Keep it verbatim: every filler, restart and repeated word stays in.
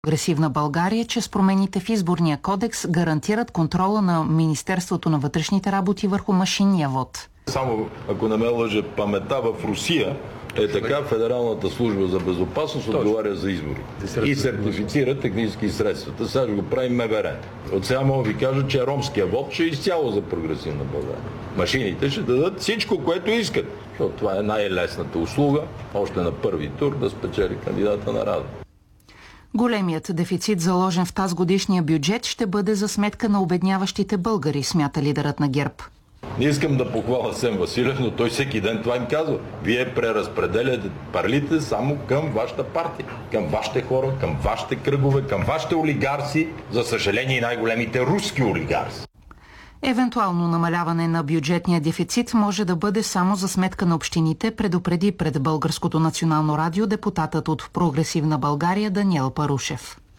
Прогресивна България, че с промените в изборния кодекс гарантират контрола на Министерството на вътрешните работи върху машинния вод. Само ако не ме лъже паметта, в Русия е така, Федералната служба за безопасност отговаря за избори и сертифицира технически средствата. Сега го прави МВР. От сега мога ви кажа, че ромския вод ще е изцяло за Прогресивна България. Машините ще дадат всичко, което искат, защото това е най-лесната услуга, още на първи тур да спечели кандидата на Рада. Големият дефицит, заложен в тазгодишния бюджет, ще бъде за сметка на обедняващите българи, смята лидерът на ГЕРБ. Не искам да похваля Асен Василев, но той всеки ден това им казва. Вие преразпределяте парлите само към вашата партия, към вашите хора, към вашите кръгове, към вашите олигарси, за съжаление и най-големите руски олигарси. Евентуално намаляване на бюджетния дефицит може да бъде само за сметка на общините, предупреди пред Българското национално радио депутатът от Прогресивна България Даниел Парушев.